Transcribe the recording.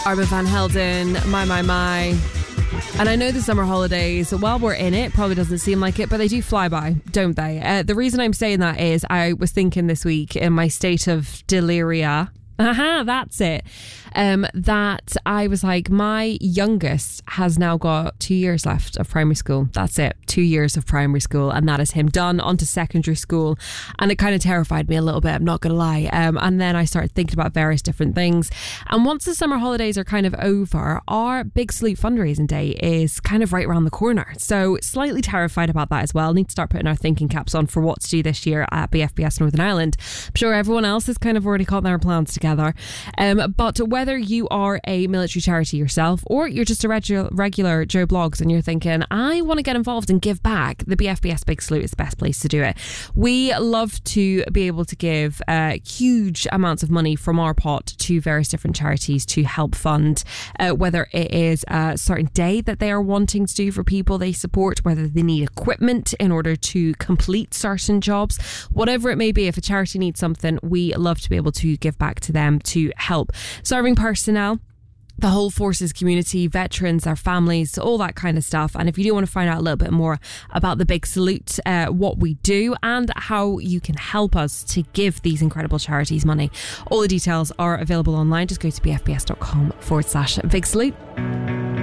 Armand van Helden, My. And I know the summer holidays, while we're in it, probably doesn't seem like it, but they do fly by, don't they? The reason I'm saying that is I was thinking this week in my state of deliria. That's it. That I was like, my youngest has now got 2 years left of primary school. That's it. 2 years of primary school. And that is him done onto secondary school. And it kind of terrified me a little bit, I'm not going to lie. And then I started thinking about various different things. And once the summer holidays are kind of over, our Big Salute fundraising day is kind of right around the corner. So slightly terrified about that as well. Need to start putting our thinking caps on for what to do this year at BFBS Northern Ireland. I'm sure everyone else has kind of already got their plans together. But whether you are a military charity yourself or you're just a regular Joe Blogs and you're thinking, I want to get involved and give back, the BFBS Big Salute is the best place to do it. We love to be able to give huge amounts of money from our pot to various different charities to help fund whether it is a certain day that they are wanting to do for people they support, whether they need equipment in order to complete certain jobs, whatever it may be. If a charity needs something, we love to be able to give back to them to help serving personnel, the whole forces community, veterans, their families, all that kind of stuff. And if you do want to find out a little bit more about the Big Salute, what we do and how you can help us to give these incredible charities money, all the details are available online. Just go to bfbs.com/Big Salute.